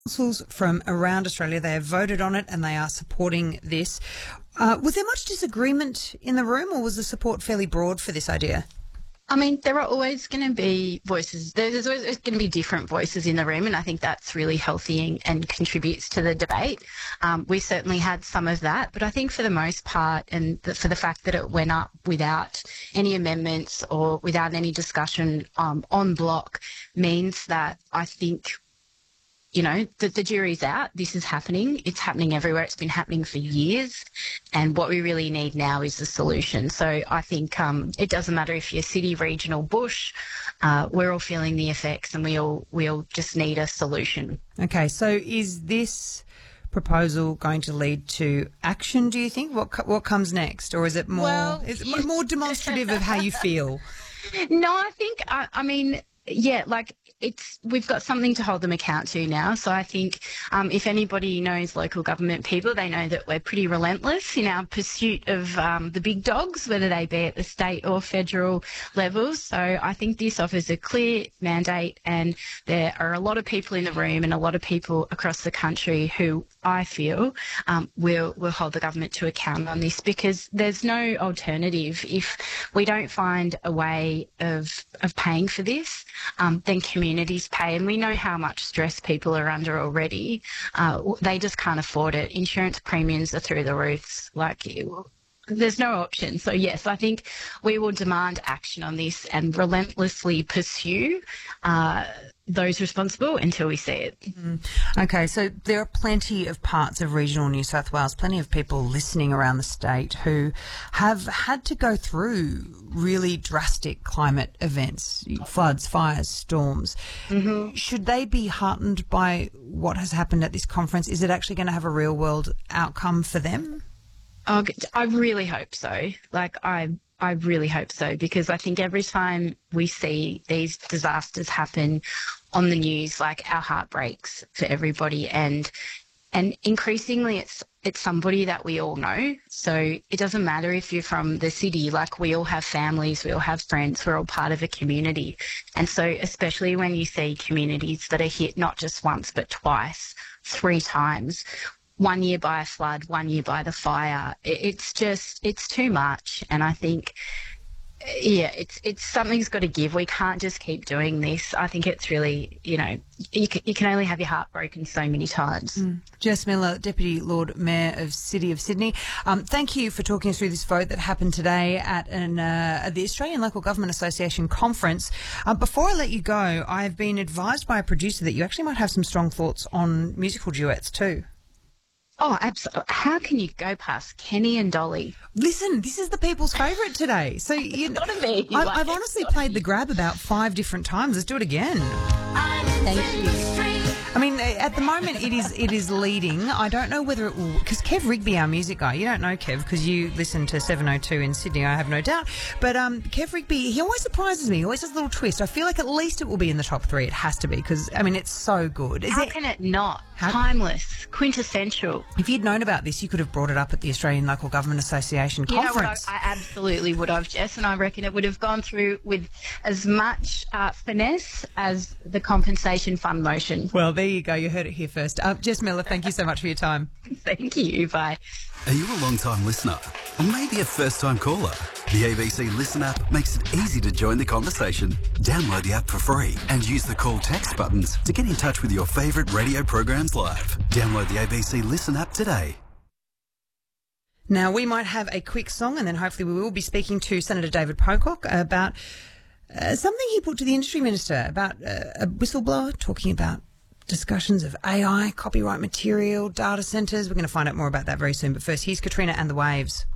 councils from around Australia. They have voted on it and they are supporting this. Was there much disagreement in the room, or was the support fairly broad for this idea? I mean, there are always going to be voices. There's always going to be different voices in the room, and I think that's really healthy and contributes to the debate. We certainly had some of that, but I think for the most part, and for the fact that it went up without any amendments or without any discussion on block, means that I think, you know, that the jury's out. This is happening. It's happening everywhere. It's been happening for years. And what we really need now is a solution. So I think it doesn't matter if you're city, regional, bush, we're all feeling the effects, and we all just need a solution. Okay, so is this proposal going to lead to action, do you think? What comes next? Or is it more demonstrative of how you feel? No, I think, I mean, yeah, like we've got something to hold them account to now. So I think if anybody knows local government people, they know that we're pretty relentless in our pursuit of the big dogs, whether they be at the state or federal levels. So I think this offers a clear mandate, and there are a lot of people in the room and a lot of people across the country who I feel will hold the government to account on this, because there's no alternative. If we don't find a way of paying for this, then communities pay, and we know how much stress people are under already. They just can't afford it. Insurance premiums are through the roofs. There's no option. So yes, I think we will demand action on this and relentlessly pursue those responsible until we see it. Okay, so there are plenty of parts of regional New South Wales, plenty of people listening around the state who have had to go through really drastic climate events, floods, fires, storms. Mm-hmm. Should they be heartened by what has happened at this conference? Is it actually going to have a real world outcome for them? I really hope so. I really hope so, because I think every time we see these disasters happen on the news, our heart breaks for everybody, and increasingly it's somebody that we all know. So it doesn't matter if you're from the city, we all have families, we all have friends, we're all part of a community. And so especially when you see communities that are hit not just once but twice, 3 times, 1 year by a flood, 1 year by the fire. It's too much. And I think, it's something's got to give. We can't just keep doing this. I think it's really, you can only have your heart broken so many times. Jess Miller, Deputy Lord Mayor of City of Sydney. Thank you for talking us through this vote that happened today at the Australian Local Government Association conference. Before I let you go, I've been advised by a producer that you actually might have some strong thoughts on musical duets too. Oh, absolutely. How can you go past Kenny and Dolly? Listen, this is the people's favourite today. So gotta be. I've honestly played the grab about 5 different times. Let's do it again. Thank you. I mean, at the moment it is leading. I don't know whether it will, because Kev Rigby, our music guy, you don't know Kev because you listen to 702 in Sydney, I have no doubt. But Kev Rigby, he always surprises me. He always does a little twist. I feel like at least it will be in the top 3. It has to be, because I mean it's so good. How can it not? Timeless, quintessential. If you'd known about this, you could have brought it up at the Australian Local Government Association conference. You know what, I absolutely would have, Jess, and I reckon it would have gone through with as much finesse as the compensation fund motion. Well, there you go. You heard it here first. Jess Miller, thank you so much for your time. Thank you. Bye. Are you a long-time listener? Or maybe a first-time caller? The ABC Listen app makes it easy to join the conversation. Download the app for free and use the call text buttons to get in touch with your favourite radio programs live. Download the ABC Listen app today. Now, we might have a quick song, and then hopefully we will be speaking to Senator David Pocock about something he put to the Industry Minister about a whistleblower talking about discussions of AI, copyright material, data centres. We're going to find out more about that very soon. But first, here's Katrina and the Waves.